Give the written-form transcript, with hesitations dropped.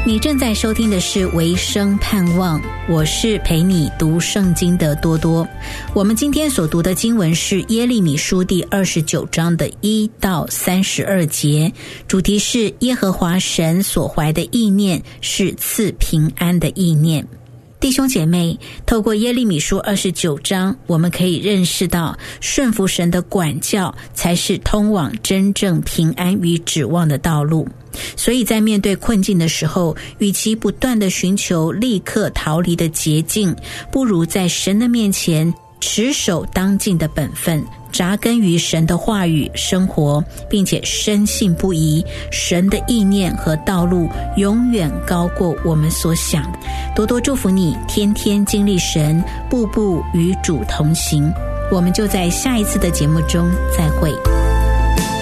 你正在收听的是维生盼望，我是陪你读圣经的多多。我们今天所读的经文是耶利米书第29章的1到32节，主题是耶和华神所怀的意念是赐平安的意念。弟兄姐妹，透过耶利米书29章，我们可以认识到顺服神的管教才是通往真正平安与指望的道路。所以在面对困境的时候，与其不断地寻求立刻逃离的捷径，不如在神的面前持守当尽的本分，扎根于神的话语生活，并且深信不疑，神的意念和道路永远高过我们所想的。多多祝福你，天天经历神，步步与主同行。我们就在下一次的节目中再会。